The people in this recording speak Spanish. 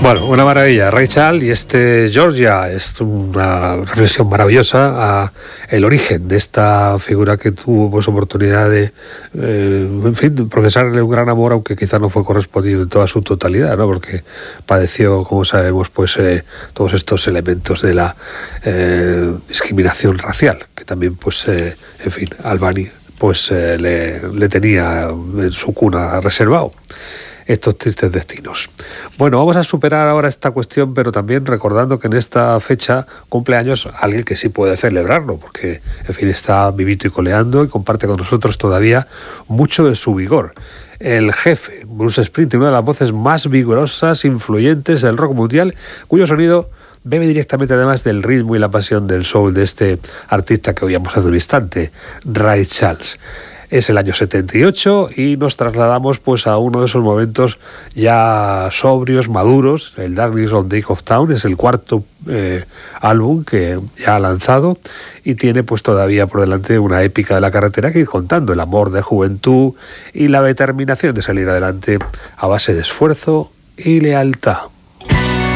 Bueno, una maravilla, Ray Charles y este Georgia, es una reflexión maravillosa a el origen de esta figura que tuvo pues oportunidad de, en fin, procesarle un gran amor, aunque quizá no fue correspondido en toda su totalidad, ¿no? Porque padeció, como sabemos, pues todos estos elementos de la discriminación racial, que también, pues, en fin, Albany pues le tenía en su cuna reservado estos tristes destinos. Bueno, vamos a superar ahora esta cuestión, pero también recordando que en esta fecha cumple años alguien que sí puede celebrarlo, porque, en fin, está vivito y coleando y comparte con nosotros todavía mucho de su vigor. El jefe, Bruce Springsteen, una de las voces más vigorosas, influyentes del rock mundial, cuyo sonido bebe directamente además del ritmo y la pasión del soul de este artista que oíamos hace un instante, Ray Charles. Es el año 78 y nos trasladamos pues a uno de esos momentos ya sobrios, maduros. El Darkness on Take of Town es el cuarto álbum que ya ha lanzado y tiene pues todavía por delante una épica de la carretera que ir contando, el amor de juventud y la determinación de salir adelante a base de esfuerzo y lealtad.